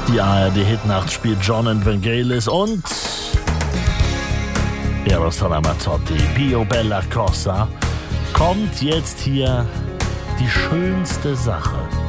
Die ARD-Hitnacht spielt John and Vangelis und Eros Ramazzotti. Pio Bella Cosa. Kommt jetzt hier die schönste Sache.